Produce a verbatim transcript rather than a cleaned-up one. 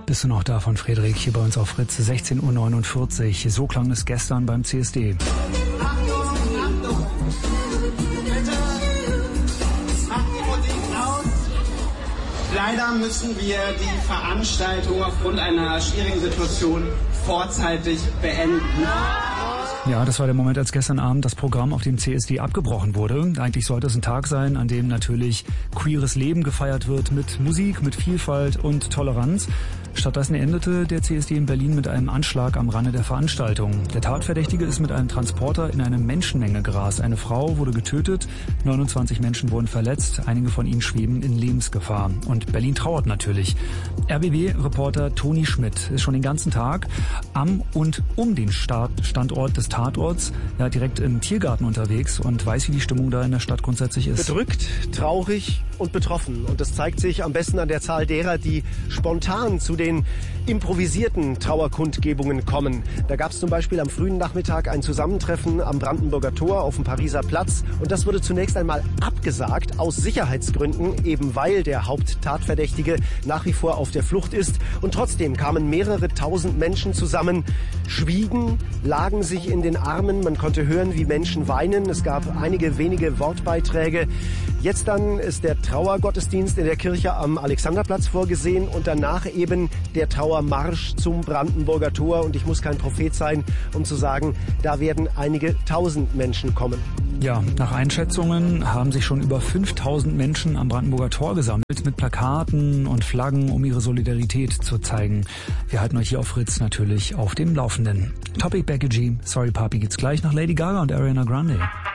Bist du noch da von Frederik hier bei uns auf Fritz? sechzehn Uhr neunundvierzig. So klang es gestern beim C S D. Achtung, Achtung! Bitte! Macht die Musik aus! Leider müssen wir die Veranstaltung aufgrund einer schwierigen Situation vorzeitig beenden. Ja, das war der Moment, als gestern Abend das Programm auf dem C S D abgebrochen wurde. Eigentlich sollte es ein Tag sein, an dem natürlich queeres Leben gefeiert wird mit Musik, mit Vielfalt und Toleranz. Stattdessen endete der C S D in Berlin mit einem Anschlag am Rande der Veranstaltung. Der Tatverdächtige ist mit einem Transporter in eine Menschenmenge gerast. Eine Frau wurde getötet, neunundzwanzig Menschen wurden verletzt, einige von ihnen schweben in Lebensgefahr. Und Berlin trauert natürlich. R B B-Reporter Toni Schmidt ist schon den ganzen Tag am und um den Standort des Tatorts, ja, direkt im Tiergarten unterwegs und weiß, wie die Stimmung da in der Stadt grundsätzlich ist. Bedrückt, traurig und betroffen. Und das zeigt sich am besten an der Zahl derer, die spontan zu den improvisierten Trauerkundgebungen kommen. Da gab es zum Beispiel am frühen Nachmittag ein Zusammentreffen am Brandenburger Tor auf dem Pariser Platz. Und das wurde zunächst einmal abgesagt aus Sicherheitsgründen, eben weil der Haupttatverdächtige nach wie vor auf der Flucht ist. Und trotzdem kamen mehrere tausend Menschen zusammen, schwiegen, lagen sich in den Armen. Man konnte hören, wie Menschen weinen. Es gab einige wenige Wortbeiträge. Jetzt dann ist der Trauergottesdienst in der Kirche am Alexanderplatz vorgesehen und danach eben der Trauermarsch zum Brandenburger Tor. Und ich muss kein Prophet sein, um zu sagen, da werden einige tausend Menschen kommen. Ja, nach Einschätzungen haben sich schon über fünftausend Menschen am Brandenburger Tor gesammelt mit Plakaten und Flaggen, um ihre Solidarität zu zeigen. Wir halten euch hier auf Fritz natürlich auf dem Laufenden. Topic Becky G, Sorry Papi gibt's gleich nach Lady Gaga und Ariana Grande.